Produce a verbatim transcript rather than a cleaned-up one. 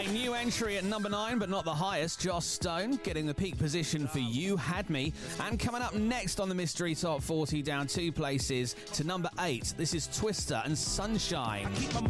A new entry at number nine, but not the highest. Joss Stone getting the peak position for You Had Me. And coming up next on the Mystery Top forty, down two places to number eight. This is Twister and Sunshine.